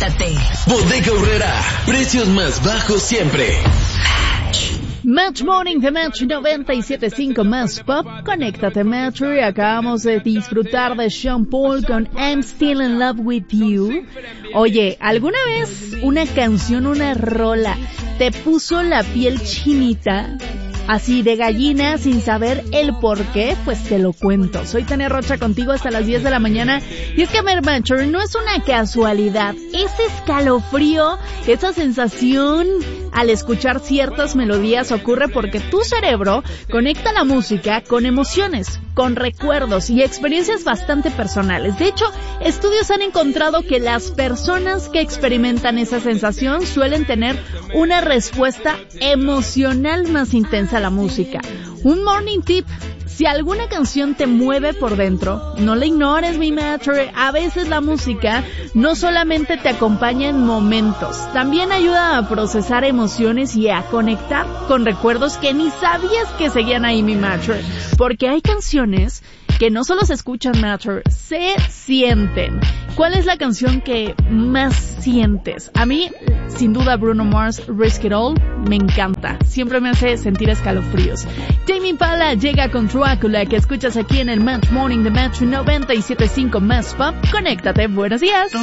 conéctate. Bodega Aurrera, precios más bajos siempre. Match Morning de Match 97.5 Más Pop. Conéctate, Match. Acabamos de disfrutar de Sean Paul con I'm Still in Love with You. Oye, ¿alguna vez una canción, una rola, te puso la piel chinita? Así de gallina, sin saber el por qué, pues te lo cuento. Soy Tania Rocha contigo hasta las 10 de la mañana. Y es que Matcher no es una casualidad. Ese escalofrío, esa sensación al escuchar ciertas melodías ocurre porque tu cerebro conecta la música con emociones, con recuerdos y experiencias bastante personales. De hecho, estudios han encontrado que las personas que experimentan esa sensación suelen tener una respuesta emocional más intensa a la música. Un morning tip: si alguna canción te mueve por dentro, no la ignores, mi Matcher. A veces la música no solamente te acompaña en momentos, también ayuda a procesar emociones y a conectar con recuerdos que ni sabías que seguían ahí, mi Matcher. Porque hay canciones que no solo se escuchan, Matcher, se sienten. ¿Cuál es la canción que más sientes? A mí, sin duda, Bruno Mars, Risk It All, me encanta. Siempre me hace sentir escalofríos. Tame Impala llega con Drácula, que escuchas aquí en el Match Morning de Match 97.5 Más Pop. Conéctate, buenos días.